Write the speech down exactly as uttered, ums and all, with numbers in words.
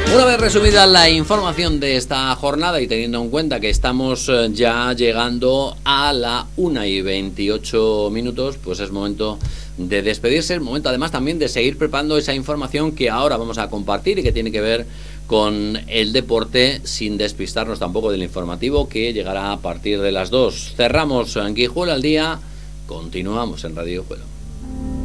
Una vez resumida la información de esta jornada y teniendo en cuenta que estamos ya llegando a la una y veintiocho minutos, pues es momento de despedirse, es momento además también de seguir preparando esa información que ahora vamos a compartir y que tiene que ver con el deporte, sin despistarnos tampoco del informativo que llegará a partir de las dos. Cerramos en Guijuelo al día, continuamos en Radio Guijuelo.